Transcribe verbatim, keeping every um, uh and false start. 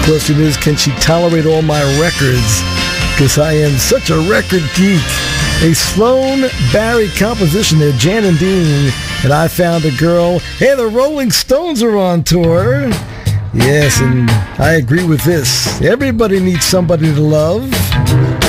Question is, can she tolerate all my records? Because I am such a record geek. A Sloan Barry composition there, Jan and Dean, and I Found a Girl. Hey, the Rolling Stones are on tour. Yes, and I agree with this. Everybody needs somebody to love.